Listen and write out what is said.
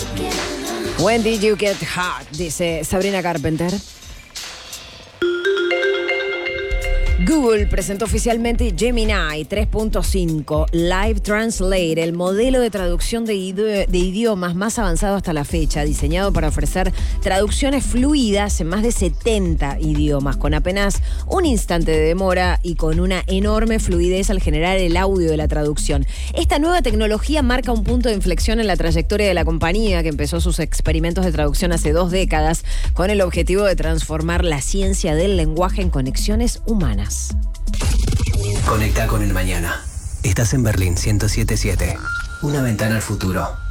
When did you get hot? Dice Sabrina Carpenter. Google presentó oficialmente Gemini 3.5 Live Translate, el modelo de traducción de idiomas más avanzado hasta la fecha, diseñado para ofrecer traducciones fluidas en más de 70 idiomas, con apenas un instante de demora y con una enorme fluidez al generar el audio de la traducción. Esta nueva tecnología marca un punto de inflexión en la trayectoria de la compañía, que empezó sus experimentos de traducción hace 2 décadas, con el objetivo de transformar la ciencia del lenguaje en conexiones humanas. Conecta con el mañana. Estás en Berlín 107.7. Una ventana al futuro.